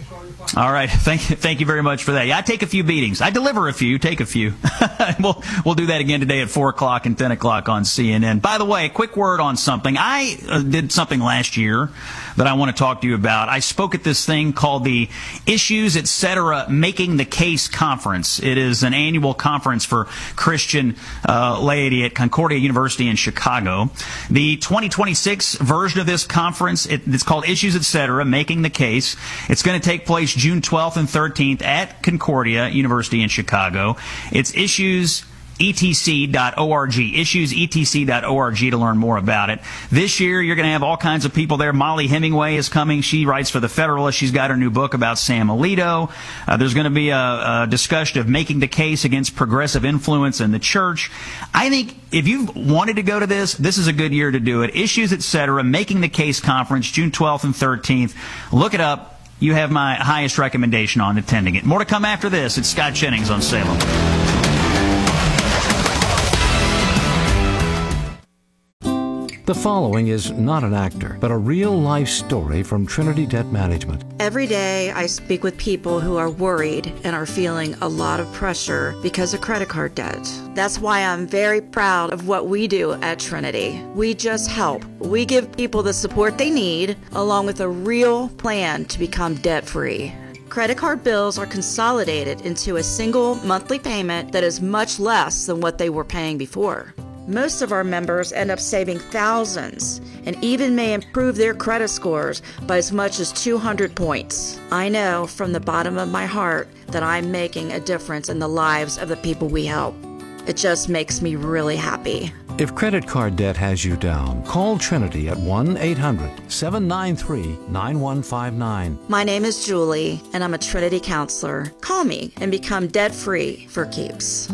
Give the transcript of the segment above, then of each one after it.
All right. Thank you very much for that. Yeah, I take a few beatings. I deliver a few, take a few. We'll do that again today at 4 o'clock and 10 o'clock on CNN. By the way, a quick word on something. I did something last year that I want to talk to you about. I spoke at this thing called the Issues, Etc. Making the Case Conference. It is an annual conference for Christian laity at Concordia University in Chicago. The 2026 version of this conference, it's called Issues, Etc. Making the Case. It's going to take place June 12th and 13th at Concordia University in Chicago. It's issuesetc.org, issuesetc.org to learn more about it. This year, you're going to have all kinds of people there. Molly Hemingway is coming. She writes for The Federalist. She's got her new book about Sam Alito. There's going to be a discussion of making the case against progressive influence in the church. I think if you've wanted to go to this is a good year to do it. Issues, Etc., Making the Case Conference, June 12th and 13th. Look it up. You have my highest recommendation on attending it. More to come after this. It's Scott Jennings on Salem. The following is not an actor, but a real-life story from Trinity Debt Management. Every day I speak with people who are worried and are feeling a lot of pressure because of credit card debt. That's why I'm very proud of what we do at Trinity. We just help. We give people the support they need, along with a real plan to become debt-free. Credit card bills are consolidated into a single monthly payment that is much less than what they were paying before. Most of our members end up saving thousands and even may improve their credit scores by as much as 200 points. I know from the bottom of my heart that I'm making a difference in the lives of the people we help. It just makes me really happy. If credit card debt has you down, call Trinity at 1-800-793-9159. My name is Julie, and I'm a Trinity counselor. Call me and become debt-free for keeps.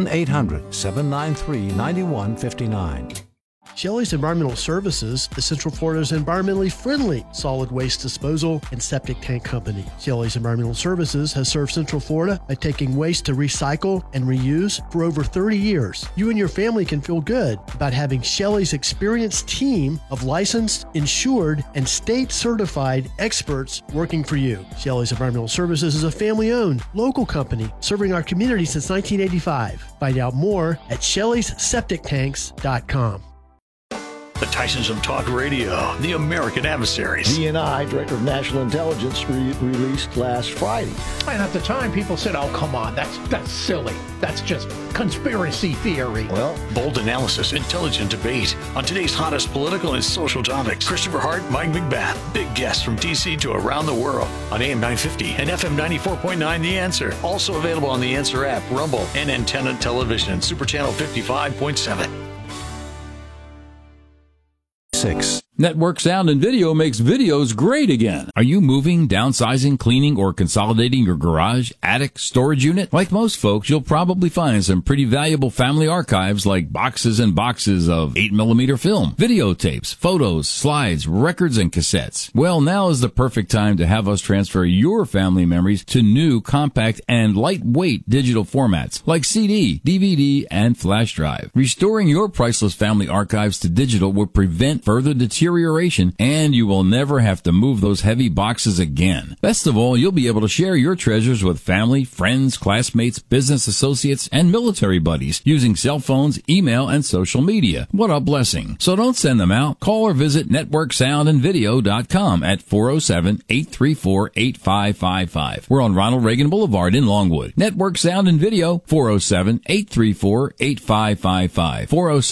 1-800-793-9159. Shelley's Environmental Services is Central Florida's environmentally friendly solid waste disposal and septic tank company. Shelley's Environmental Services has served Central Florida by taking waste to recycle and reuse for over 30 years. You and your family can feel good about having Shelley's experienced team of licensed, insured, and state-certified experts working for you. Shelley's Environmental Services is a family-owned, local company serving our community since 1985. Find out more at Shelley'sSepticTanks.com. The Tysons of Talk Radio, the American Adversaries. DNI, Director of National Intelligence, released last Friday. And at the time, people said, oh, come on, that's silly. That's just conspiracy theory. Well, bold analysis, intelligent debate on today's hottest political and social topics. Christopher Hart, Mike McBath, big guests from D.C. to around the world on AM 950 and FM 94.9 The Answer. Also available on The Answer app, Rumble, and Antenna Television, Super Channel 55.7. 6. Network Sound and Video makes videos great again. Are you moving, downsizing, cleaning, or consolidating your garage, attic, storage unit? Like most folks, you'll probably find some pretty valuable family archives like boxes and boxes of 8mm film, videotapes, photos, slides, records, and cassettes. Well, now is the perfect time to have us transfer your family memories to new, compact, and lightweight digital formats like CD, DVD, and flash drive. Restoring your priceless family archives to digital will prevent further deterioration, and you will never have to move those heavy boxes again. Best of all, you'll be able to share your treasures with family, friends, classmates, business associates, and military buddies using cell phones, email, and social media. What a blessing. So don't send them out. Call or visit networksoundandvideo.com at 407-834-8555. We're on Ronald Reagan Boulevard in Longwood. Network Sound and Video, 407-834-8555.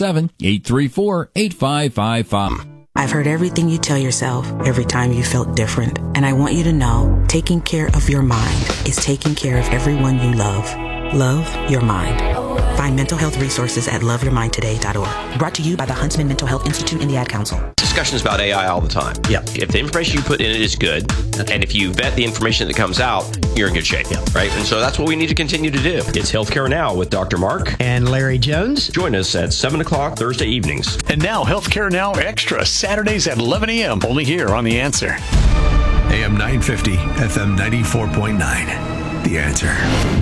407-834-8555. I've heard everything you tell yourself every time you felt different. And I want you to know, taking care of your mind is taking care of everyone you love. Love your mind. Find mental health resources at loveyourmindtoday.org. Brought to you by the Huntsman Mental Health Institute and the Ad Council. Discussions about AI all the time. Yeah. If the information you put in it is good, and if you vet the information that comes out, you're in good shape. Yeah. Right? And so that's what we need to continue to do. It's Healthcare Now with Dr. Mark and Larry Jones. Join us at 7 o'clock Thursday evenings. And now, Healthcare Now Extra, Saturdays at 11 a.m. Only here on The Answer. AM 950, FM 94.9. The Answer.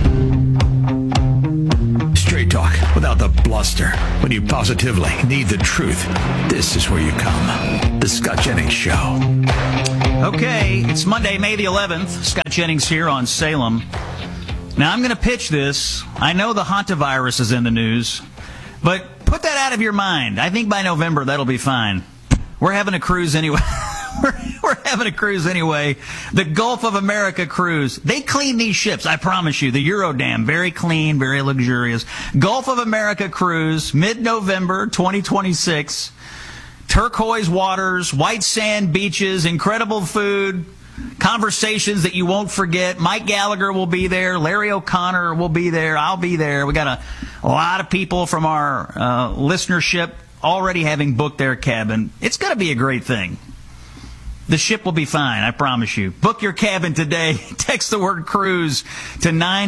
Straight talk without the bluster. When you positively need the truth, this is where you come. The Scott Jennings Show. Okay, it's Monday, May the 11th. Scott Jennings here on Salem. Now, I'm going to pitch this. I know the hantavirus is in the news, but put that out of your mind. I think by November, that'll be fine. We're having a cruise anyway. We're having a cruise anyway. The Gulf of America cruise. They clean these ships, I promise you. The Eurodam, very clean, very luxurious. Gulf of America cruise, mid-November 2026. Turquoise waters, white sand beaches, incredible food, conversations that you won't forget. Mike Gallagher will be there. Larry O'Connor will be there. I'll be there. We got a lot of people from our listenership already having booked their cabin. It's going to be a great thing. The ship will be fine, I promise you. Book your cabin today. Text the word cruise to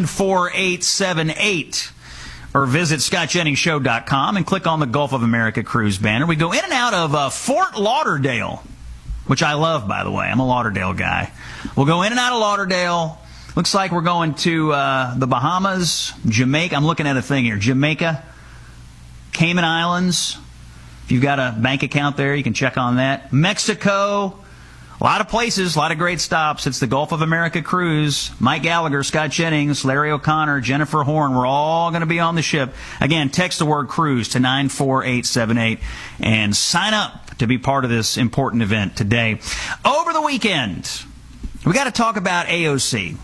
94878 or visit scottjenningsshow.com and click on the Gulf of America cruise banner. We go in and out of Fort Lauderdale, which I love, by the way. I'm a Lauderdale guy. We'll go in and out of Lauderdale. Looks like we're going to the Bahamas, Jamaica. I'm looking at a thing here. Jamaica, Cayman Islands. If you've got a bank account there, you can check on that. Mexico. A lot of places, a lot of great stops. It's the Gulf of America cruise. Mike Gallagher, Scott Jennings, Larry O'Connor, Jennifer Horn. We're all going to be on the ship. Again, text the word cruise to 94878 and sign up to be part of this important event today. Over the weekend, we got to talk about AOC.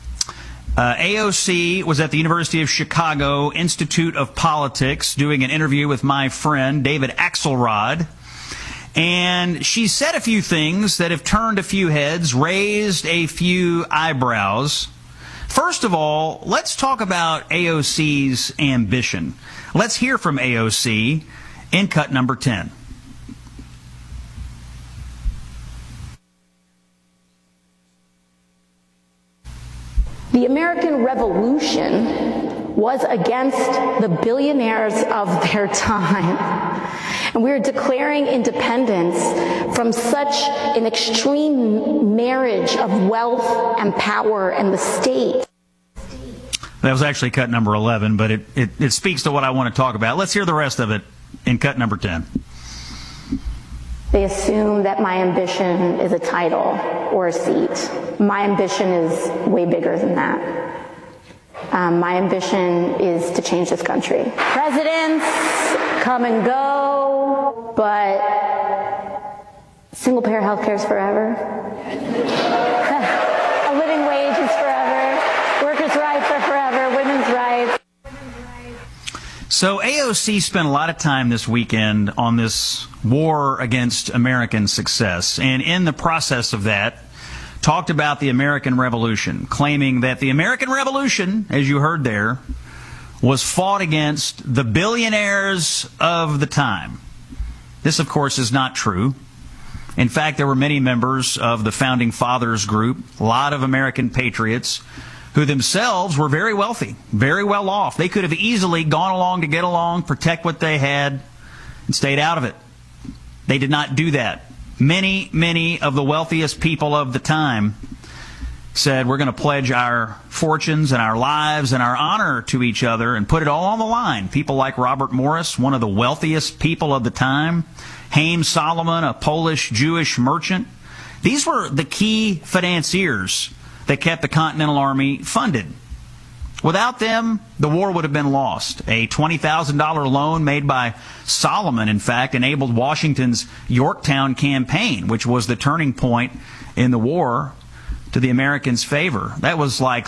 AOC was at the University of Chicago Institute of Politics doing an interview with my friend David Axelrod. And she said a few things that have turned a few heads, raised a few eyebrows. First of all, let's talk about AOC's ambition. Let's hear from AOC in cut number 10. The American Revolution was against the billionaires of their time. And we are declaring independence from such an extreme marriage of wealth and power and the state. That was actually cut number 11, but it speaks to what I want to talk about. Let's hear the rest of it in cut number 10. They assume that my ambition is a title or a seat. My ambition is way bigger than that. My ambition is to change this country. Presidents come and go, but single-payer health care is forever. A living wage is forever. Workers' rights are forever. Women's rights. So AOC spent a lot of time this weekend on this war against American success, and in the process of that, talked about the American Revolution, claiming that the American Revolution, as you heard there, was fought against the billionaires of the time. This, of course, is not true. In fact, there were many members of the Founding Fathers group, a lot of American patriots, who themselves were very wealthy, very well off. They could have easily gone along to get along, protect what they had, and stayed out of it. They did not do that. Many of the wealthiest people of the time said, we're going to pledge our fortunes and our lives and our honor to each other and put it all on the line. People like Robert Morris, one of the wealthiest people of the time, Haim Solomon, a Polish Jewish merchant. These were the key financiers that kept the Continental Army funded. Without them, the war would have been lost. A $20,000 loan made by Solomon, in fact, enabled Washington's Yorktown campaign, which was the turning point in the war to the Americans' favor. That was like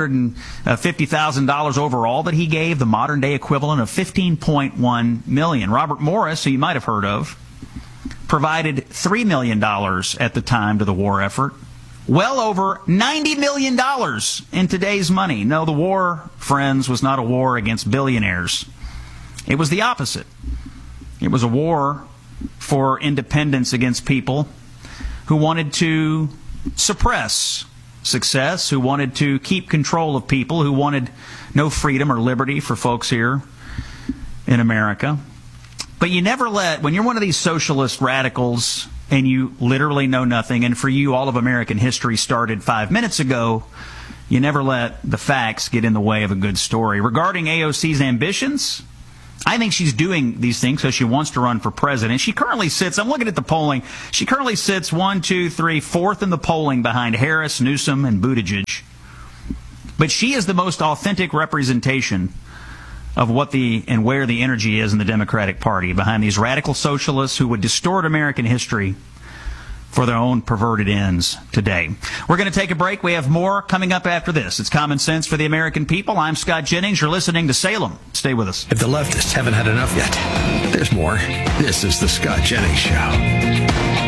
$650,000 overall that he gave, the modern-day equivalent of $15.1 million. Robert Morris, who you might have heard of, provided $3 million at the time to the war effort. Well over $90 million in today's money. No, the war, friends, was not a war against billionaires. It was the opposite. It was a war for independence against people who wanted to suppress success, who wanted to keep control of people, who wanted no freedom or liberty for folks here in America. But you never let, when you're one of these socialist radicals and you literally know nothing, and for you all of American history started 5 minutes ago, you never let the facts get in the way of a good story. Regarding AOC's ambitions, I think she's doing these things because she wants to run for president. She currently sits, I'm looking at the polling, she currently sits 4th in the polling behind Harris, Newsom, and Buttigieg. But she is the most authentic representation of what and where the energy is in the Democratic Party, behind these radical socialists who would distort American history for their own perverted ends today. We're going to take a break. We have more coming up after this. It's Common Sense for the American People. I'm Scott Jennings. You're listening to Salem. Stay with us. If the leftists haven't had enough yet, there's more. This is the Scott Jennings Show.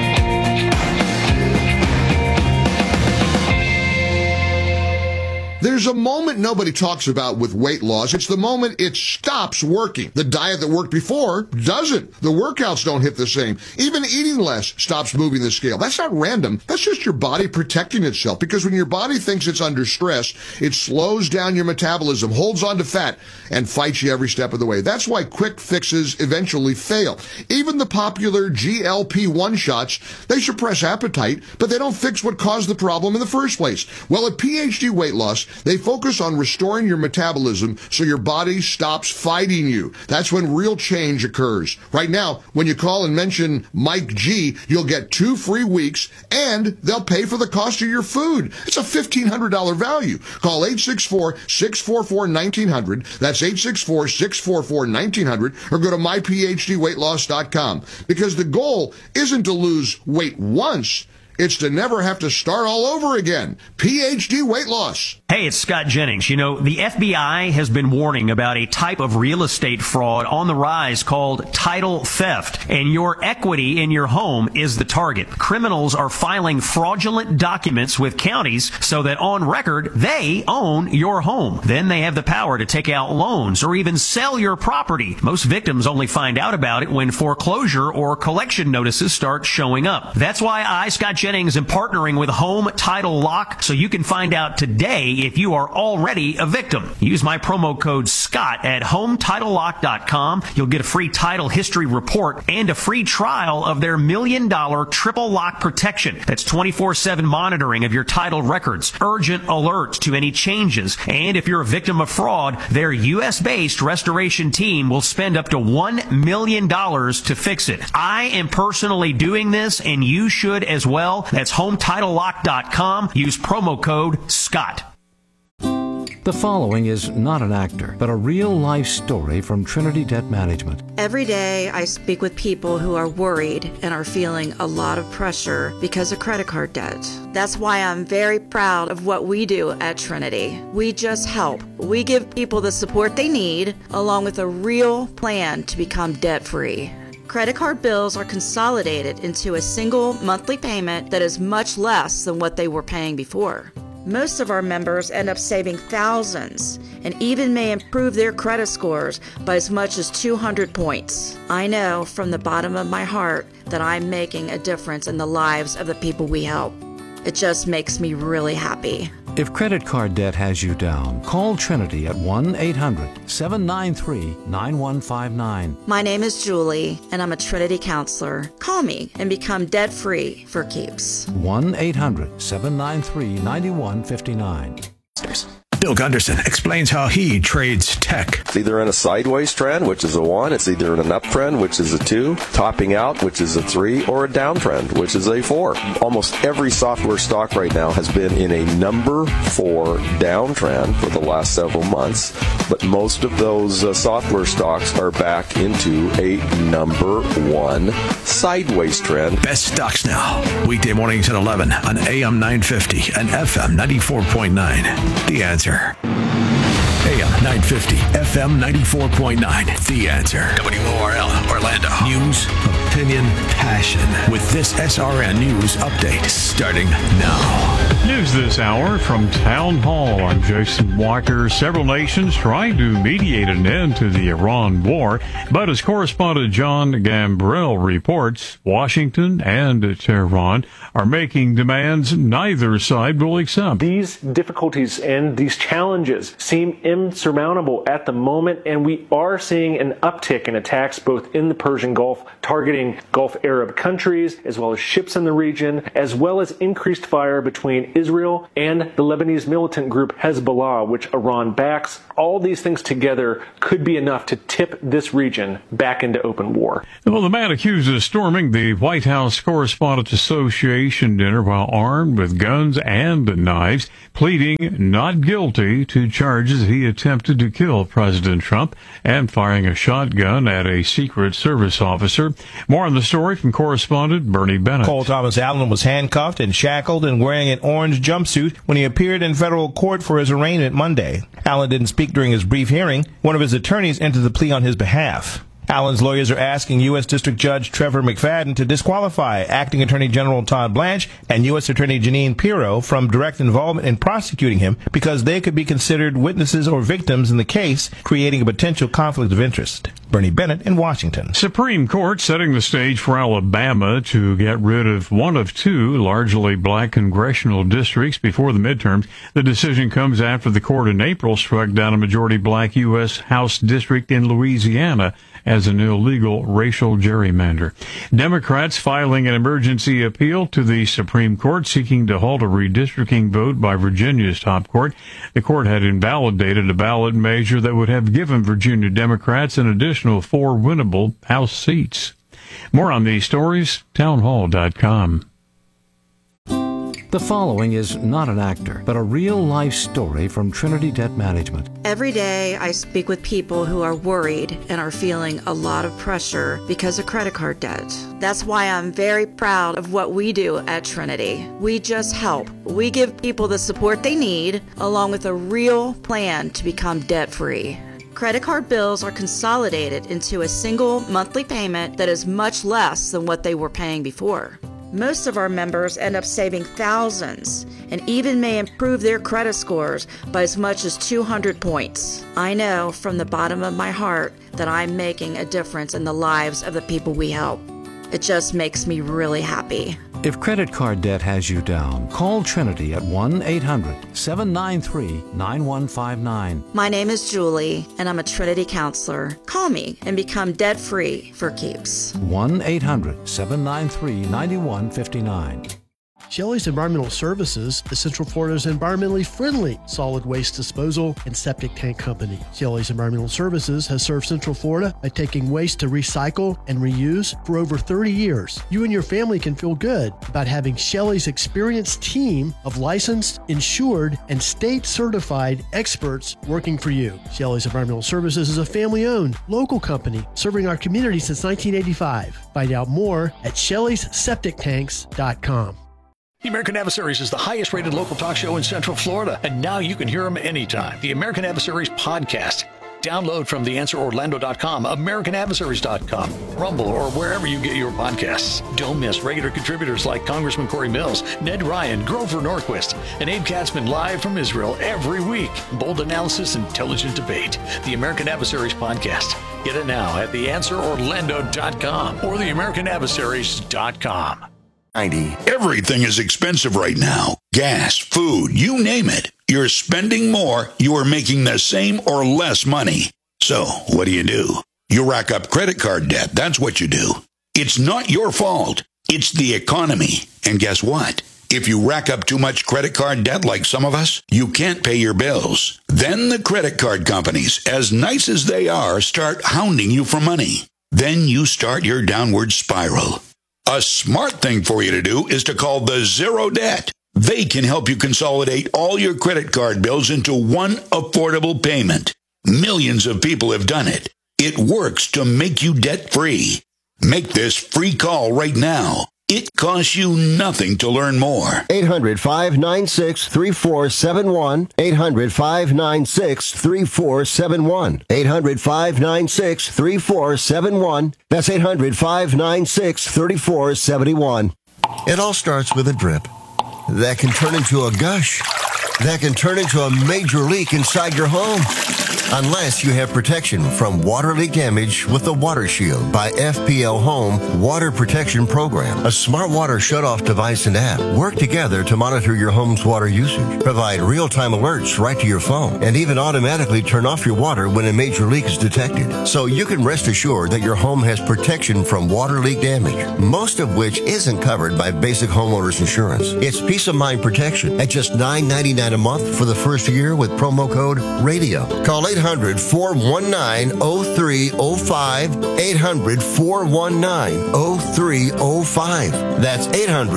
There's a moment nobody talks about with weight loss. It's the moment it stops working. The diet that worked before doesn't. The workouts don't hit the same. Even eating less stops moving the scale. That's not random. That's just your body protecting itself. Because when your body thinks it's under stress, it slows down your metabolism, holds on to fat, and fights you every step of the way. That's why quick fixes eventually fail. Even the popular GLP-1 shots, they suppress appetite, but they don't fix what caused the problem in the first place. Well, at PhD Weight Loss, they focus on restoring your metabolism so your body stops fighting you. That's when real change occurs. Right now, when you call and mention Mike G, you'll get 2 free weeks and they'll pay for the cost of your food. It's a $1,500 value. Call 864-644-1900. That's 864-644-1900 or go to myphdweightloss.com. Because the goal isn't to lose weight once. It's to never have to start all over again. PhD Weight Loss. Hey, it's Scott Jennings. You know, the FBI has been warning about a type of real estate fraud on the rise called title theft, and your equity in your home is the target. Criminals are filing fraudulent documents with counties so that on record they own your home. Then they have the power to take out loans or even sell your property. Most victims only find out about it when foreclosure or collection notices start showing up. That's why I, Scott Jennings, am partnering with Home Title Lock so you can find out today if you are already a victim. Use my promo code SCOTT at HomeTitleLock.com. You'll get a free title history report and a free trial of their $1 million triple lock protection. That's 24/7 monitoring of your title records, urgent alerts to any changes, and if you're a victim of fraud, their U.S.-based restoration team will spend up to $1 million to fix it. I am personally doing this, and you should as well. That's HomeTitleLock.com. Use promo code SCOTT. The following is not an actor, but a real-life story from Trinity Debt Management. Every day I speak with people who are worried and are feeling a lot of pressure because of credit card debt. That's why I'm very proud of what we do at Trinity. We just help. We give people the support they need, along with a real plan to become debt-free. Credit card bills are consolidated into a single monthly payment that is much less than what they were paying before. Most of our members end up saving thousands and even may improve their credit scores by as much as 200 points. I know from the bottom of my heart that I'm making a difference in the lives of the people we help. It just makes me really happy. If credit card debt has you down, call Trinity at 1-800-793-9159. My name is Julie, and I'm a Trinity counselor. Call me and become debt-free for keeps. 1-800-793-9159. Bill Gunderson explains how he trades tech. It's either in a sideways trend, which is a 1. It's either in an uptrend, which is a 2. Topping out, which is a 3. Or a downtrend, which is a 4. Almost every software stock right now has been in a number 4 downtrend for the last several months. But most of those software stocks are back into a number 1 sideways trend. Best stocks now. Weekday mornings at 11 on AM 950 and FM 94.9. The Answer. AM 950, FM 94.9. The Answer. WORL, Orlando. News, opinion, passion. With this SRN News update starting now. News this hour from Town Hall. I'm Jason Walker. Several nations trying to mediate an end to the Iran war, but as correspondent John Gambrell reports, Washington and Tehran are making demands neither side will accept. These difficulties and these challenges seem insurmountable at the moment, and we are seeing an uptick in attacks both in the Persian Gulf targeting including Gulf Arab countries, as well as ships in the region, as well as increased fire between Israel and the Lebanese militant group Hezbollah, which Iran backs. All these things together could be enough to tip this region back into open war. Well, the man accused of storming the White House Correspondents Association dinner while armed with guns and knives, pleading not guilty to charges he attempted to kill President Trump and firing a shotgun at a Secret Service officer. More on the story from correspondent Bernie Bennett. Cole Thomas Allen was handcuffed and shackled and wearing an orange jumpsuit when he appeared in federal court for his arraignment Monday. Allen didn't speak during his brief hearing. One of his attorneys entered the plea on his behalf. Allen's lawyers are asking U.S. District Judge Trevor McFadden to disqualify Acting Attorney General Todd Blanche and U.S. Attorney Jeanine Pirro from direct involvement in prosecuting him because they could be considered witnesses or victims in the case, creating a potential conflict of interest. Bernie Bennett in Washington. Supreme Court setting the stage for Alabama to get rid of one of two largely black congressional districts before the midterms. The decision comes after the court in April struck down a majority black U.S. House district in Louisiana as an illegal racial gerrymander. Democrats filing an emergency appeal to the Supreme Court seeking to halt a redistricting vote by Virginia's top court. The court had invalidated a ballot measure that would have given Virginia Democrats an additional 4 winnable House seats. More on these stories, townhall.com. The following is not an actor, but a real-life story from Trinity Debt Management. Every day I speak with people who are worried and are feeling a lot of pressure because of credit card debt. That's why I'm very proud of what we do at Trinity. We just help. We give people the support they need, along with a real plan to become debt-free. Credit card bills are consolidated into a single monthly payment that is much less than what they were paying before. Most of our members end up saving thousands and even may improve their credit scores by as much as 200 points. I know from the bottom of my heart that I'm making a difference in the lives of the people we help. It just makes me really happy. If credit card debt has you down, call Trinity at 1-800-793-9159. My name is Julie, and I'm a Trinity counselor. Call me and become debt-free for keeps. 1-800-793-9159. Shelley's Environmental Services is Central Florida's environmentally friendly solid waste disposal and septic tank company. Shelley's Environmental Services has served Central Florida by taking waste to recycle and reuse for over 30 years. You and your family can feel good about having Shelley's experienced team of licensed, insured, and state-certified experts working for you. Shelley's Environmental Services is a family-owned, local company serving our community since 1985. Find out more at Shelley'sSepticTanks.com. The American Adversaries is the highest rated local talk show in Central Florida, and now you can hear them anytime. The American Adversaries podcast. Download from theanswerorlando.com, americanadversaries.com, Rumble, or wherever you get your podcasts. Don't miss regular contributors like Congressman Corey Mills, Ned Ryan, Grover Norquist, and Abe Katzman live from Israel every week. Bold analysis, intelligent debate. The American Adversaries podcast. Get it now at theanswerorlando.com or theamericanadversaries.com. Everything is expensive right now. Gas, food, you name it. You're spending more, you are making the same or less money. So, what do? You rack up credit card debt. That's what you do. It's not your fault. It's the economy. And guess what? If you rack up too much credit card debt like some of us, you can't pay your bills. Then the credit card companies, as nice as they are, start hounding you for money. Then you start your downward spiral. A smart thing for you to do is to call the Zero Debt. They can help you consolidate all your credit card bills into one affordable payment. Millions of people have done it. It works to make you debt-free. Make this free call right now. It costs you nothing to learn more. 800-596-3471. 800-596-3471. 800-596-3471. That's 800-596-3471. It all starts with a drip that can turn into a gush that can turn into a major leak inside your home. Unless you have protection from water leak damage with the Water Shield by FPL Home Water Protection Program. A smart water shutoff device and app work together to monitor your home's water usage, provide real-time alerts right to your phone, and even automatically turn off your water when a major leak is detected. So you can rest assured that your home has protection from water leak damage, most of which isn't covered by basic homeowners insurance. It's peace of mind protection at just $9.99 a month for the first year with promo code RADIO. Call 800-419-0305, 800-419-0305. That's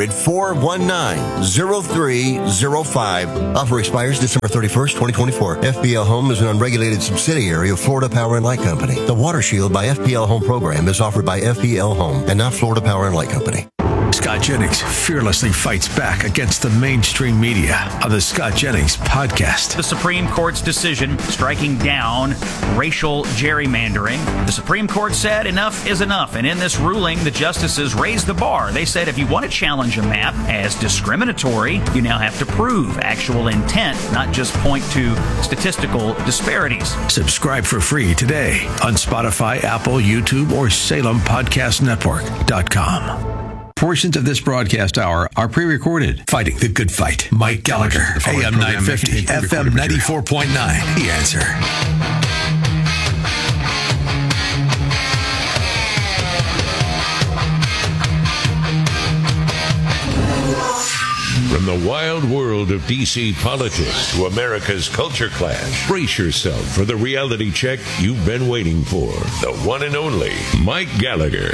800-419-0305. Offer expires December 31st, 2024. FPL Home is an unregulated subsidiary of Florida Power and Light Company. The Water Shield by FPL Home program is offered by FPL Home and not Florida Power and Light Company. Scott Jennings fearlessly fights back against the mainstream media on the Scott Jennings podcast. The Supreme Court's decision striking down racial gerrymandering. The Supreme Court said enough is enough. And in this ruling, the justices raised the bar. They said if you want to challenge a map as discriminatory, you now have to prove actual intent, not just point to statistical disparities. Subscribe for free today on Spotify, Apple, YouTube, or SalemPodcastNetwork.com. Portions of this broadcast hour are pre-recorded. Fighting the good fight. Mike Gallagher, AM 950, FM 94.9. The Answer. From the wild world of D.C. politics to America's culture clash, brace yourself for the reality check you've been waiting for. The one and only Mike Gallagher.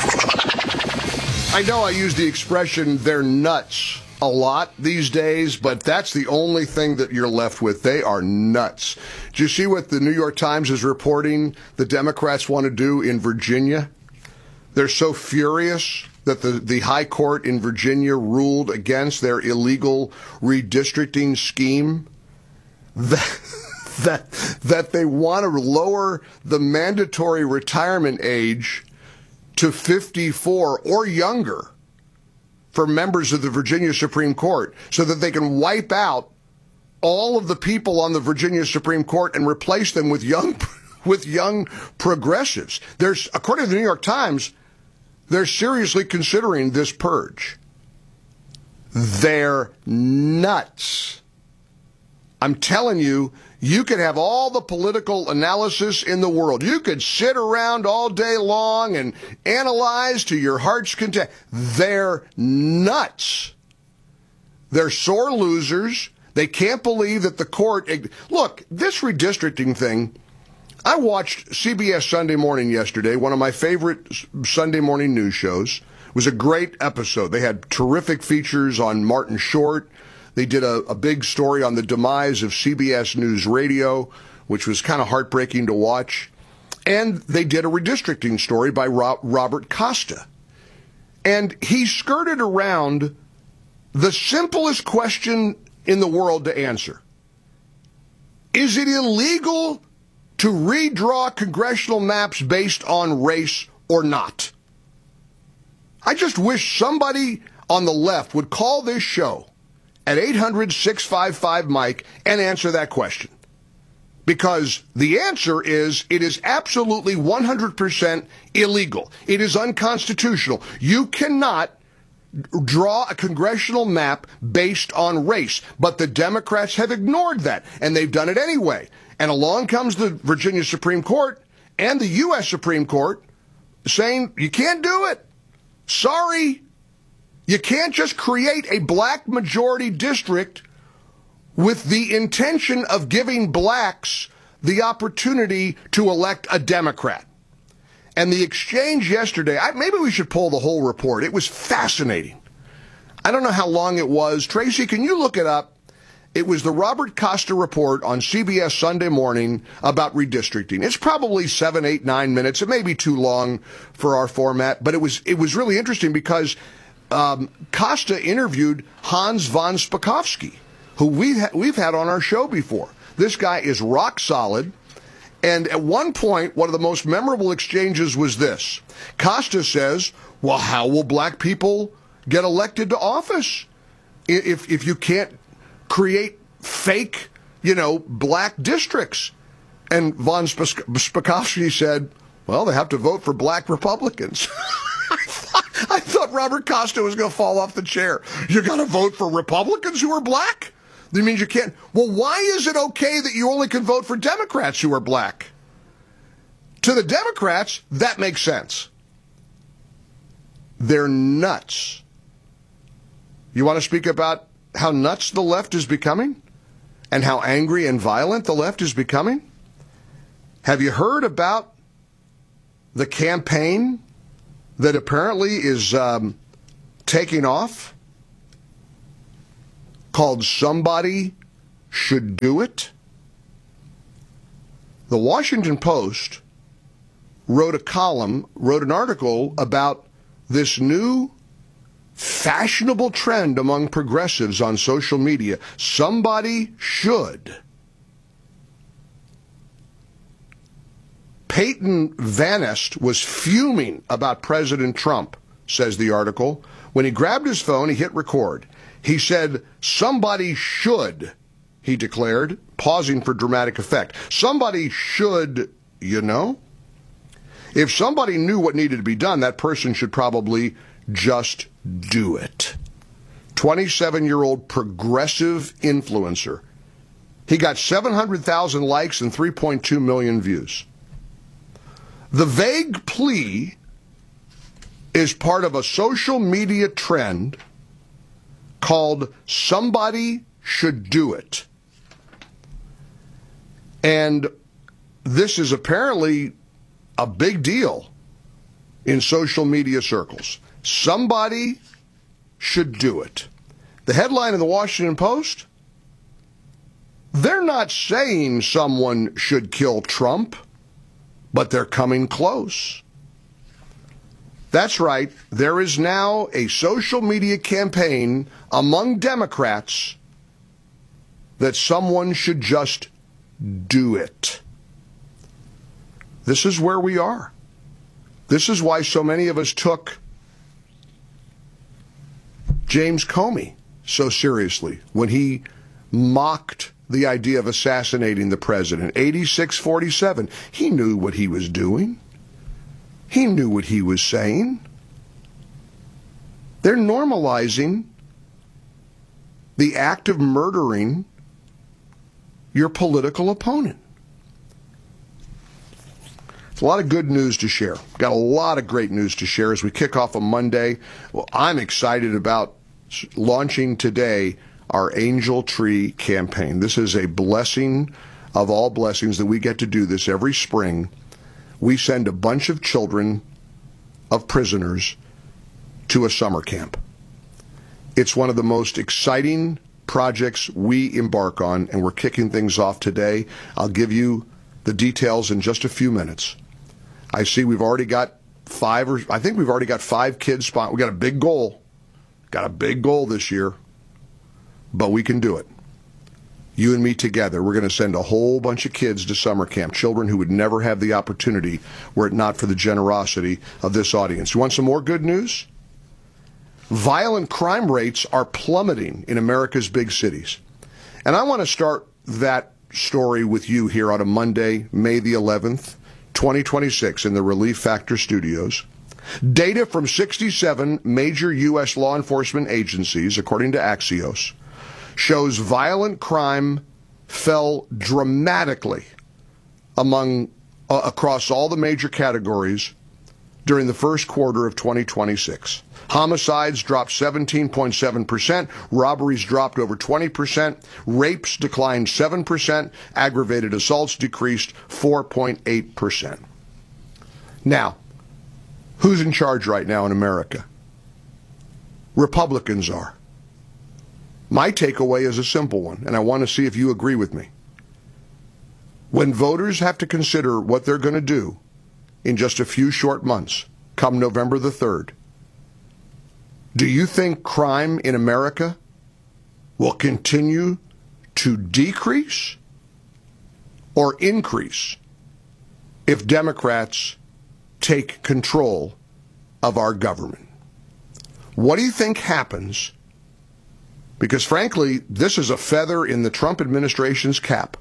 I know I use the expression, they're nuts, a lot these days, but that's the only thing that you're left with. They are nuts. Do you see what the New York Times is reporting the Democrats want to do in Virginia? They're so furious that the High Court in Virginia ruled against their illegal redistricting scheme that they want to lower the mandatory retirement age to 54 or younger for members of the Virginia Supreme Court so that they can wipe out all of the people on the Virginia Supreme Court and replace them with young progressives. According to the New York Times, they're seriously considering this purge. They're nuts. I'm telling you, you could have all the political analysis in the world. You could sit around all day long and analyze to your heart's content. They're nuts. They're sore losers. They can't believe that the court... Look, this redistricting thing, I watched CBS Sunday Morning yesterday, one of my favorite Sunday morning news shows. It was a great episode. They had terrific features on Martin Short. They did a big story on the demise of CBS News Radio, which was kind of heartbreaking to watch. And they did a redistricting story by Robert Costa. And he skirted around the simplest question in the world to answer. Is it illegal to redraw congressional maps based on race or not? I just wish somebody on the left would call this show at 800-655-MIKE and answer that question. Because the answer is, it is absolutely 100% illegal. It is unconstitutional. You cannot draw a congressional map based on race. But the Democrats have ignored that, and they've done it anyway. And along comes the Virginia Supreme Court and the U.S. Supreme Court saying, you can't do it. Sorry. You can't just create a black majority district with the intention of giving blacks the opportunity to elect a Democrat. And the exchange yesterday, maybe we should pull the whole report. It was fascinating. I don't know how long it was. Tracy, can you look it up? It was the Robert Costa report on CBS Sunday Morning about redistricting. It's probably 7, 8, 9 minutes. It may be too long for our format, but it was really interesting because Costa interviewed Hans von Spakovsky, who we've had on our show before. This guy is rock solid. And at one point, one of the most memorable exchanges was this. Costa says, well, how will black people get elected to office if you can't create fake, black districts. And von Spakovsky said, well, they have to vote for black Republicans. I thought Robert Costa was going to fall off the chair. You're going to vote for Republicans who are black? That means you can't. Well, why is it okay that you only can vote for Democrats who are black? To the Democrats, that makes sense. They're nuts. You want to speak about how nuts the left is becoming? And how angry and violent the left is becoming? Have you heard about the campaign that apparently is taking off called Somebody Should Do It? The Washington Post wrote an article about this new fashionable trend among progressives on social media. Somebody should. Peyton Van Est was fuming about President Trump, says the article. When he grabbed his phone, he hit record. He said, somebody should, he declared, pausing for dramatic effect. Somebody should, If somebody knew what needed to be done, that person should probably just do it. 27-year-old progressive influencer. He got 700,000 likes and 3.2 million views. The vague plea is part of a social media trend called Somebody Should Do It. And this is apparently a big deal in social media circles. Somebody should do it. The headline in the Washington Post, they're not saying someone should kill Trump, but they're coming close. That's right. There is now a social media campaign among Democrats that someone should just do it. This is where we are. This is why so many of us took James Comey so seriously when he mocked the idea of assassinating the president. 86-47. He knew what he was doing. He knew what he was saying. They're normalizing the act of murdering your political opponent. It's a lot of good news to share. Got a lot of great news to share as we kick off on Monday. Well, I'm excited about launching today our Angel Tree campaign. This is a blessing of all blessings that we get to do this every spring. We send a bunch of children of prisoners to a summer camp. It's one of the most exciting projects we embark on, and we're kicking things off today. I'll give you the details in just a few minutes. I see we've already got 5 kids spot. We got a big goal. Got a big goal this year. But we can do it. You and me together, we're going to send a whole bunch of kids to summer camp, children who would never have the opportunity were it not for the generosity of this audience. You want some more good news? Violent crime rates are plummeting in America's big cities. And I want to start that story with you here on a Monday, May the 11th, 2026 in the Relief Factor studios. Data from 67 major U.S. law enforcement agencies, according to Axios, shows violent crime fell dramatically across all the major categories during the first quarter of 2026. Homicides dropped 17.7%, robberies dropped over 20%, rapes declined 7%, aggravated assaults decreased 4.8%. Now, who's in charge right now in America? Republicans are. My takeaway is a simple one, and I want to see if you agree with me. When voters have to consider what they're going to do in just a few short months, come November the 3rd, do you think crime in America will continue to decrease or increase if Democrats take control of our government? What do you think happens Because frankly, this is a feather in the Trump administration's cap.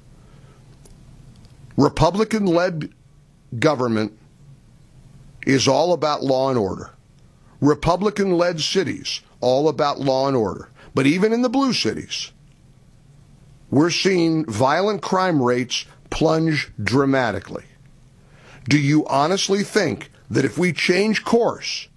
Republican-led government is all about law and order. Republican-led cities, all about law and order. But even in the blue cities, we're seeing violent crime rates plunge dramatically. Do you honestly think that if we change course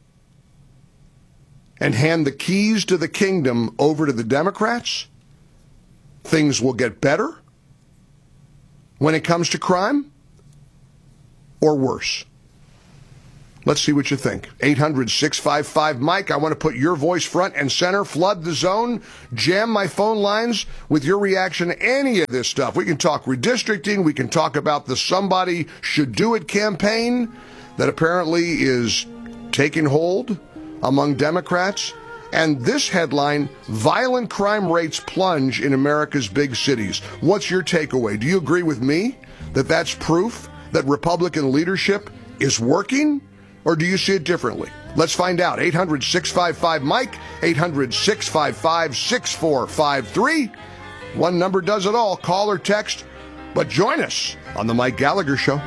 and hand the keys to the kingdom over to the Democrats, things will get better when it comes to crime, or worse? Let's see what you think. 800-655-MIKE. I want to put your voice front and center. Flood the zone. Jam my phone lines with your reaction to any of this stuff. We can talk redistricting. We can talk about the Somebody Should Do It campaign that apparently is taking hold among Democrats. And this headline, violent crime rates plunge in America's big cities. What's your takeaway? Do you agree with me that that's proof that Republican leadership is working? Or do you see it differently? Let's find out. 800-655-MIKE, 800-655-6453. One number does it all. Call or text. But join us on The Mike Gallagher Show.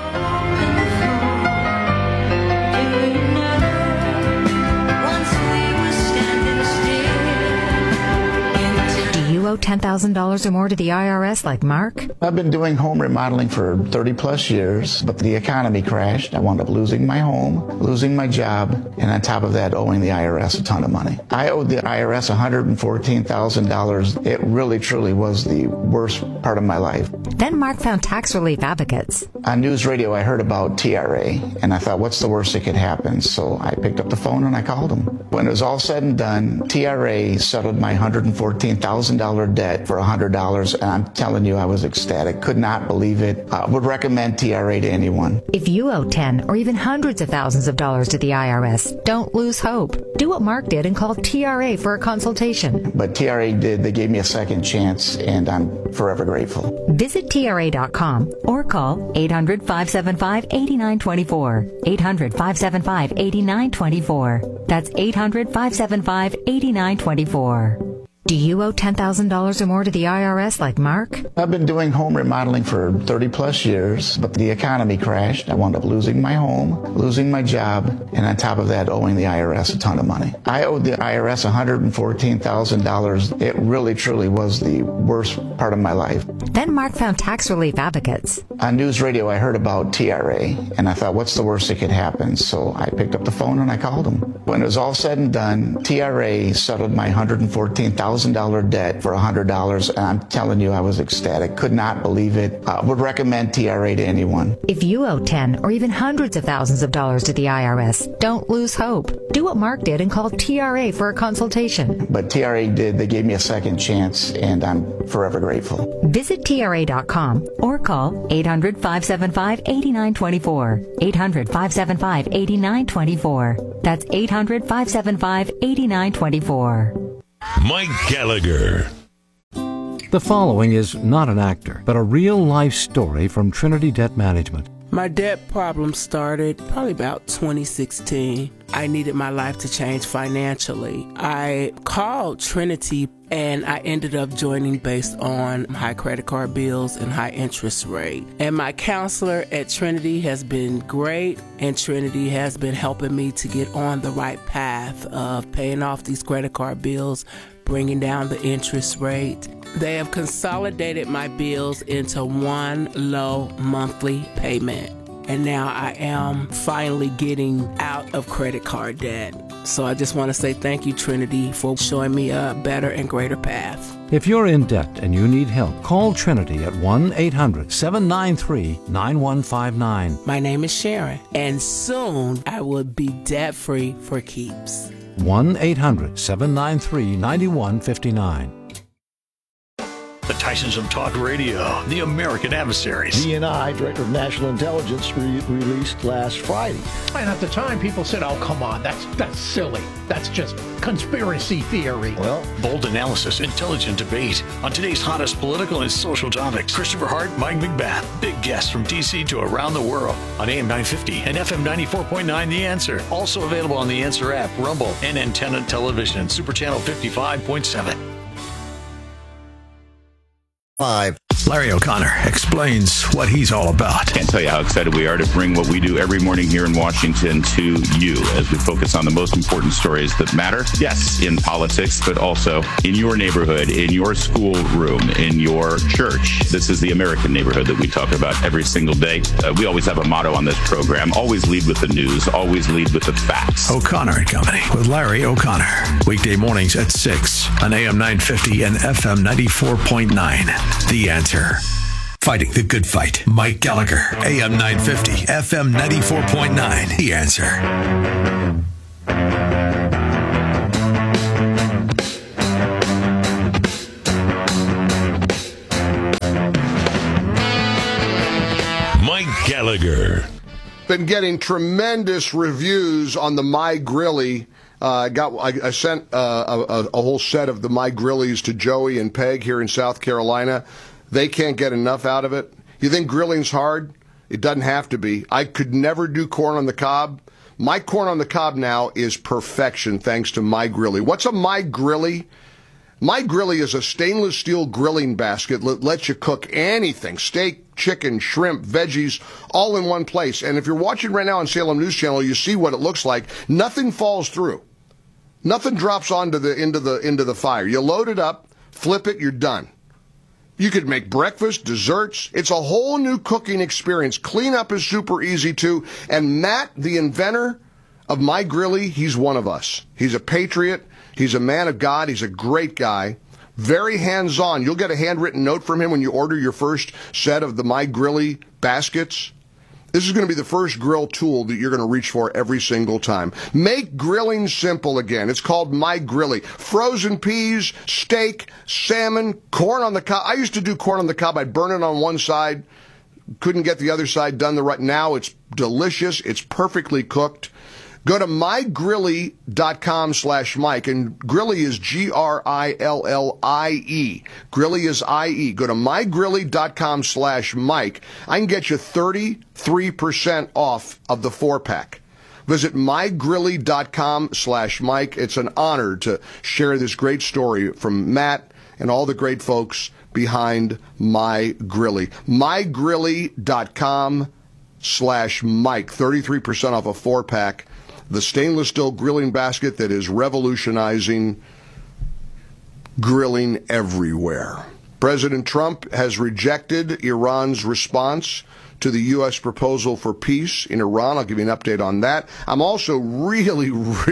Owe $10,000 or more to the IRS like Mark? I've been doing home remodeling for 30 plus years, but the economy crashed. I wound up losing my home, losing my job, and on top of that, owing the IRS a ton of money. I owed the IRS $114,000. It really, truly was the worst part of my life. Then Mark found tax relief advocates. On news radio, I heard about TRA, and I thought, what's the worst that could happen? So I picked up the phone and I called them. When it was all said and done, TRA settled my $114,000 debt for $100, and I'm telling you, I was ecstatic. Could not believe it. Would recommend TRA to anyone. If you owe 10 or even hundreds of thousands of dollars to the IRS, don't lose hope. Do what Mark did and call TRA for a consultation. But TRA did. They gave me a second chance, and I'm forever grateful. Visit TRA.com or call 800-575-8924. 800-575-8924. That's 800-575-8924. Do you owe $10,000 or more to the IRS like Mark? I've been doing home remodeling for 30 plus years, but the economy crashed. I wound up losing my home, losing my job, and on top of that, owing the IRS a ton of money. I owed the IRS $114,000. It really, truly was the worst part of my life. Then Mark found tax relief advocates. On news radio, I heard about TRA, and I thought, what's the worst that could happen? So I picked up the phone and I called them. When it was all said and done, TRA settled my $114,000 debt for $100, and I'm telling you, I was ecstatic. Could not believe it. Would recommend TRA to anyone. If you owe 10 or even hundreds of thousands of dollars to the IRS, don't lose hope. Do what Mark did and call TRA for a consultation. But TRA did. They gave me a second chance, and I'm forever grateful. Visit TRA.com or call 800-575-8924. 800-575-8924. That's 800-575-8924. Mike Gallagher. The following is not an actor, but a real-life story from Trinity Debt Management. My debt problem started probably about 2016. I needed my life to change financially. I called Trinity and I ended up joining based on high credit card bills and high interest rate. And my counselor at Trinity has been great, and Trinity has been helping me to get on the right path of paying off these credit card bills, bringing down the interest rate. They have consolidated my bills into one low monthly payment. And now I am finally getting out of credit card debt. So I just want to say thank you, Trinity, for showing me a better and greater path. If you're in debt and you need help, call Trinity at 1-800-793-9159. My name is Sharon, and soon I will be debt-free for keeps. 1-800-793-9159. The Titans of Talk Radio, the American Adversaries. DNI, Director of National Intelligence, released last Friday. And at the time, people said, oh, come on, that's silly. That's just conspiracy theory. Well, bold analysis, intelligent debate. On today's hottest political and social topics, Christopher Hart, Mike McBath. Big guests from D.C. to around the world on AM 950 and FM 94.9 The Answer. Also available on The Answer app, Rumble, and Antenna Television, Super Channel 55.7. 5. Larry O'Connor explains what he's all about. Can't tell you how excited we are to bring what we do every morning here in Washington to you as we focus on the most important stories that matter. Yes, in politics, but also in your neighborhood, in your school room, in your church. This is the American neighborhood that we talk about every single day. We always have a motto on this program. Always lead with the news. Always lead with the facts. O'Connor and Company with Larry O'Connor. Weekday mornings at 6 on AM 950 and FM 94.9. The Answer. Fighting the good fight. Mike Gallagher. AM 950, FM 94.9. The Answer. Mike Gallagher. Been getting tremendous reviews on the My Grilly. I sent a whole set of the My Grillies to Joey and Peg here in South Carolina. They can't get enough out of it. You think grilling's hard? It doesn't have to be. I could never do corn on the cob. My corn on the cob now is perfection thanks to My Grilly. What's a My Grilly? My Grilly is a stainless steel grilling basket that lets you cook anything, steak, chicken, shrimp, veggies, all in one place. And if you're watching right now on Salem News Channel, you see what it looks like. Nothing falls through. Nothing drops into the fire. You load it up, flip it, you're done. You could make breakfast, desserts. It's a whole new cooking experience. Cleanup is super easy too. And Matt, the inventor of My Grilly, he's one of us. He's a patriot. He's a man of God. He's a great guy. Very hands-on. You'll get a handwritten note from him when you order your first set of the My Grilly baskets. This is going to be the first grill tool that you're going to reach for every single time. Make grilling simple again. It's called My Grilly. Frozen peas, steak, salmon, corn on the cob. I used to do corn on the cob. I'd burn it on one side. Couldn't get the other side done the right. Now it's delicious. It's perfectly cooked. Go to mygrilly.com/Mike, and Grilly is Grillie. Grilly is IE. Go to mygrilly.com/Mike. I can get you 33% off of the 4-pack. Visit mygrilly.com/Mike. It's an honor to share this great story from Matt and all the great folks behind My Grilly. mygrilly.com/Mike. 33% off a 4-pack. The stainless steel grilling basket that is revolutionizing grilling everywhere. President Trump has rejected Iran's response to the U.S. proposal for peace in Iran. I'll give you an update on that. I'm also really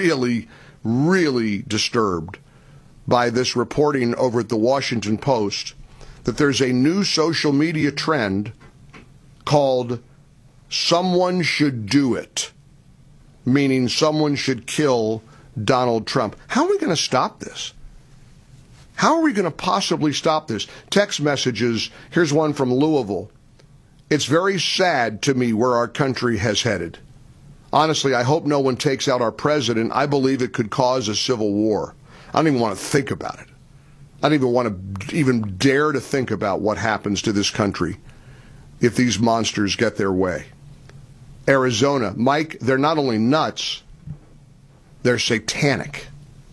disturbed by this reporting over at the Washington Post that there's a new social media trend called "Someone Should Do It," meaning someone should kill Donald Trump. How are we going to stop this? How are we going to possibly stop this? Text messages. Here's one from Louisville. It's very sad to me where our country has headed. Honestly, I hope no one takes out our president. I believe it could cause a civil war. I don't even want to think about it. I don't even want to even dare to think about what happens to this country if these monsters get their way. Arizona. Mike, they're not only nuts, they're satanic.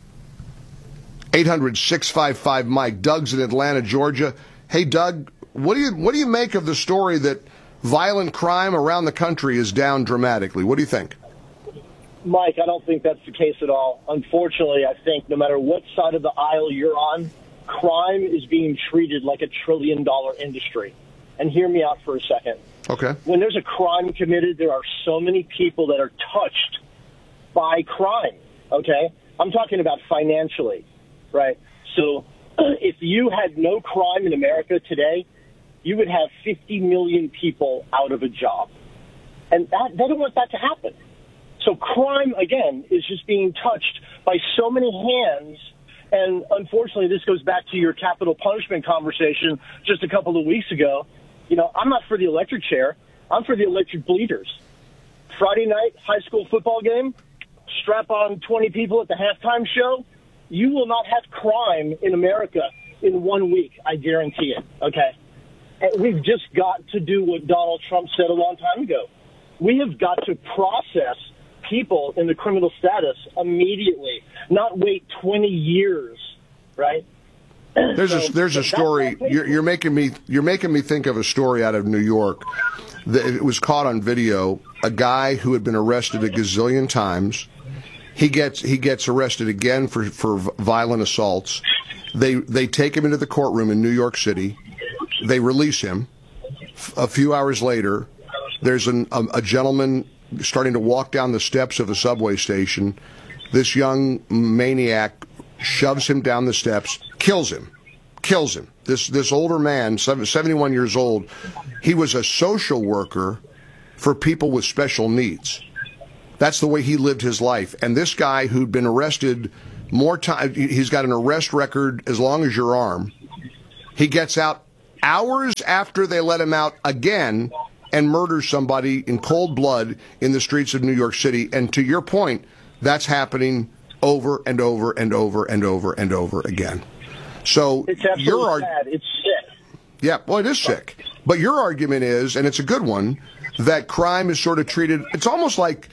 800-655-Mike. Doug's in Atlanta, Georgia. Hey, Doug, what do you make of the story that violent crime around the country is down dramatically? What do you think? Mike, I don't think that's the case at all. Unfortunately, I think no matter what side of the aisle you're on, crime is being treated like $1 trillion industry. And hear me out for a second. Okay. When there's a crime committed, there are so many people that are touched by crime, okay? I'm talking about financially, right? So if you had no crime in America today, you would have 50 million people out of a job. And they don't want that to happen. So crime, again, is just being touched by so many hands, And unfortunately, this goes back to your capital punishment conversation just a couple of weeks ago. You know, I'm not for the electric chair. I'm for the electric bleeders. Friday night high school football game, strap on 20 people at the halftime show. You will not have crime in America in 1 week, I guarantee it, okay? And we've just got to do what Donald Trump said a long time ago. We have got to process people in the criminal status immediately, not wait 20 years, right? There's a story. You're making me think of a story out of New York. It was caught on video. A guy who had been arrested a gazillion times. He gets arrested again for violent assaults. They take him into the courtroom in New York City. They release him. A few hours later, there's a gentleman starting to walk down the steps of a subway station. This young maniac shoves him down the steps, kills him. This older man, 71 years old, he was a social worker for people with special needs. That's the way he lived his life. And this guy who'd been arrested more time, he's got an arrest record as long as your arm. He gets out hours after they let him out again and murders somebody in cold blood in the streets of New York City. And to your point, that's happening over and over and over and over and over again. So it's absolutely sad. It's sick. Yeah, well, it is sick. But your argument is, and it's a good one, that crime is sort of treated, it's almost like,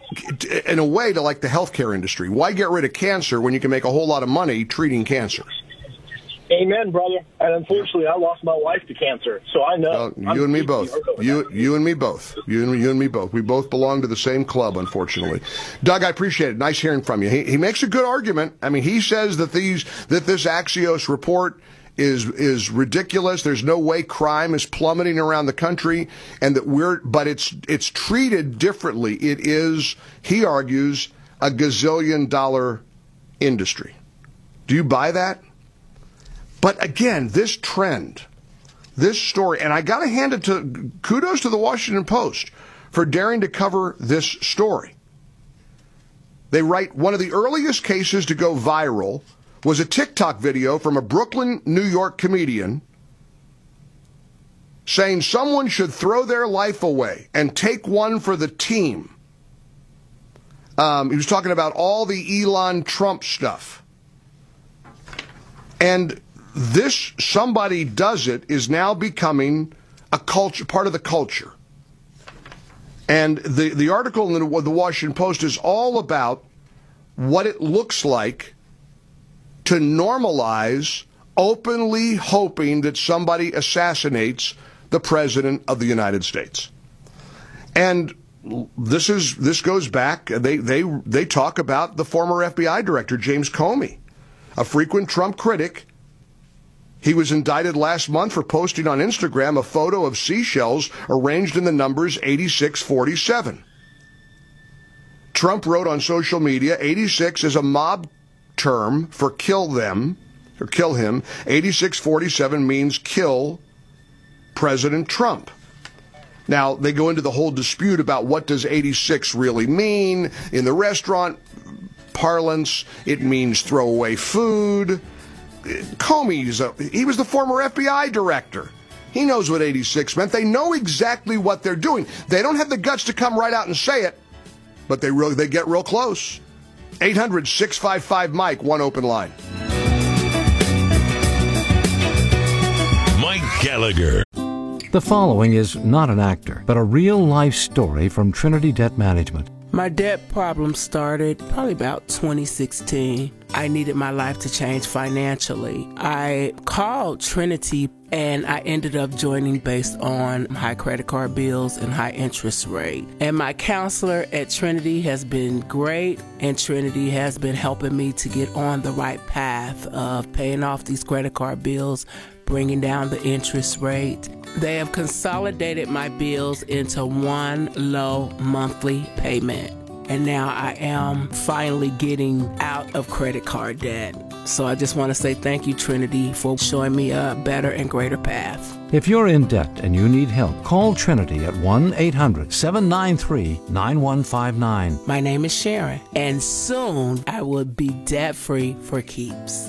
in a way, to like the healthcare industry. Why get rid of cancer when you can make a whole lot of money treating cancer? Amen, brother. And unfortunately, I lost my wife to cancer, so I know. You and me both. You and me both. You and me both. We both belong to the same club, unfortunately. Doug, I appreciate it. Nice hearing from you. He makes a good argument. I mean, he says that this Axios report is ridiculous. There's no way crime is plummeting around the country, and that but it's treated differently. It is, he argues, a gazillion-dollar industry. Do you buy that? But again, this trend, this story, and I got to hand it to, kudos to the Washington Post for daring to cover this story. They write, one of the earliest cases to go viral was a TikTok video from a Brooklyn, New York comedian saying someone should throw their life away and take one for the team. He was talking about all the Elon Trump stuff. And this somebody does it is now becoming a culture, part of the culture. And the article in the Washington Post is all about what it looks like to normalize openly hoping that somebody assassinates the President of the United States. And this goes back, they talk about the former FBI director, James Comey, a frequent Trump critic. He was indicted last month for posting on Instagram a photo of seashells arranged in the numbers 8647. Trump wrote on social media, 86 is a mob term for kill them, or kill him. 8647 means kill President Trump. Now, they go into the whole dispute about what does 86 really mean. In the restaurant parlance, it means throw away food. Comey, he was the former FBI director. He knows what 86 meant. They know exactly what they're doing. They don't have the guts to come right out and say it, but they get real close. 800-655-MIKE, one open line. Mike Gallagher. The following is not an actor, but a real-life story from Trinity Debt Management. My debt problem started probably about 2016. I needed my life to change financially. I called Trinity and I ended up joining based on high credit card bills and high interest rate. And my counselor at Trinity has been great, and Trinity has been helping me to get on the right path of paying off these credit card bills, bringing down the interest rate. They have consolidated my bills into one low monthly payment. And now I am finally getting out of credit card debt. So I just want to say thank you, Trinity, for showing me a better and greater path. If you're in debt and you need help, call Trinity at 1-800-793-9159. My name is Sharon, and soon I will be debt-free for keeps.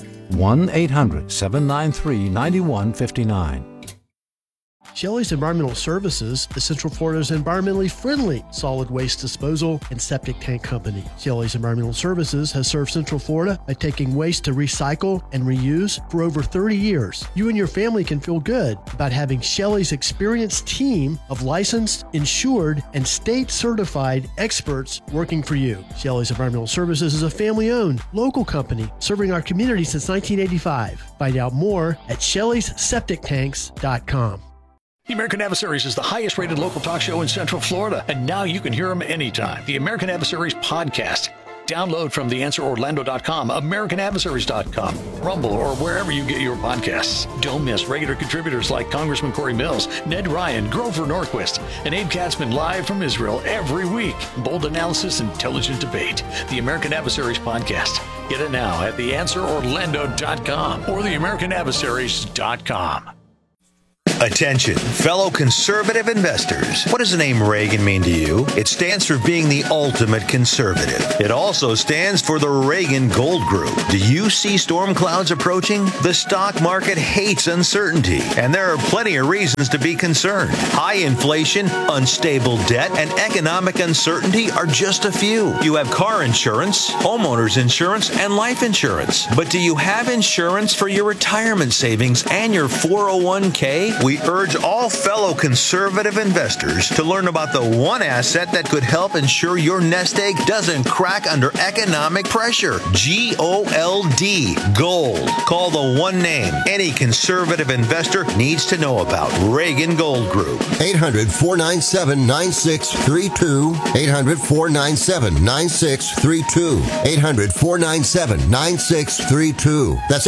1-800-793-9159. Shelley's Environmental Services is Central Florida's environmentally friendly solid waste disposal and septic tank company. Shelley's Environmental Services has served Central Florida by taking waste to recycle and reuse for over 30 years. You and your family can feel good about having Shelley's experienced team of licensed, insured, and state-certified experts working for you. Shelley's Environmental Services is a family-owned, local company serving our community since 1985. Find out more at Shelley'sSepticTanks.com. The American Adversaries is the highest rated local talk show in Central Florida, and now you can hear them anytime. The American Adversaries podcast. Download from theanswerorlando.com, americanadversaries.com, Rumble, or wherever you get your podcasts. Don't miss regular contributors like Congressman Corey Mills, Ned Ryan, Grover Norquist, and Abe Katzman live from Israel every week. Bold analysis, intelligent debate. The American Adversaries podcast. Get it now at theanswerorlando.com or theamericanadversaries.com. Attention, fellow conservative investors. What does the name Reagan mean to you? It stands for being the ultimate conservative. It also stands for the Reagan Gold Group. Do you see storm clouds approaching? The stock market hates uncertainty, and there are plenty of reasons to be concerned. High inflation, unstable debt, and economic uncertainty are just a few. You have car insurance, homeowners insurance, and life insurance. But do you have insurance for your retirement savings and your 401k? We urge all fellow conservative investors to learn about the one asset that could help ensure your nest egg doesn't crack under economic pressure. G-O-L-D, gold. Call the one name any conservative investor needs to know about. Reagan Gold Group. 800-497-9632. 800-497-9632. 800-497-9632. That's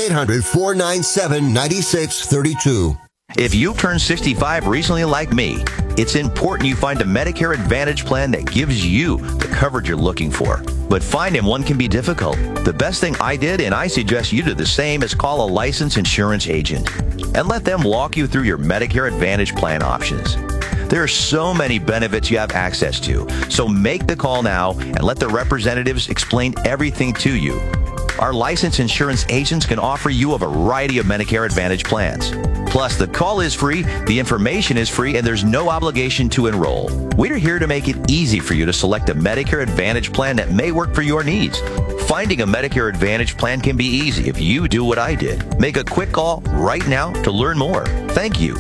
800-497-9632. If you've turned 65 recently like me, it's important you find a Medicare Advantage plan that gives you the coverage you're looking for. But finding one can be difficult. The best thing I did, and I suggest you do the same, is call a licensed insurance agent and let them walk you through your Medicare Advantage plan options. There are so many benefits you have access to, so make the call now and let the representatives explain everything to you. Our licensed insurance agents can offer you a variety of Medicare Advantage plans. Plus, the call is free, the information is free, and there's no obligation to enroll. We're here to make it easy for you to select a Medicare Advantage plan that may work for your needs. Finding a Medicare Advantage plan can be easy if you do what I did. Make a quick call right now to learn more. Thank you.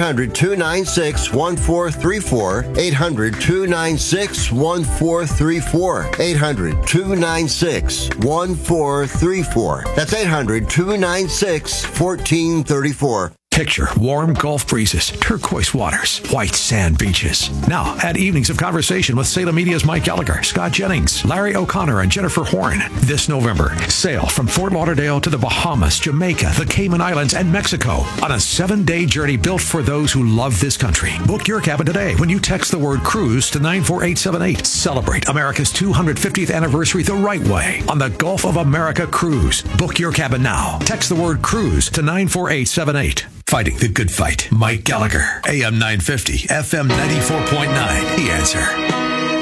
800-296-1434. 800-296-1434. 800-296-1434. That's 800-296-1434. Picture warm Gulf breezes, turquoise waters, white sand beaches. Now, add evenings of conversation with Salem Media's Mike Gallagher, Scott Jennings, Larry O'Connor, and Jennifer Horn. This November, sail from Fort Lauderdale to the Bahamas, Jamaica, the Cayman Islands, and Mexico on a 7-day journey built for those who love this country. Book your cabin today when you text the word cruise to 94878. Celebrate America's 250th anniversary the right way on the Gulf of America Cruise. Book your cabin now. Text the word cruise to 94878. Fighting the good fight. Mike Gallagher, AM 950, FM 94.9. The Answer.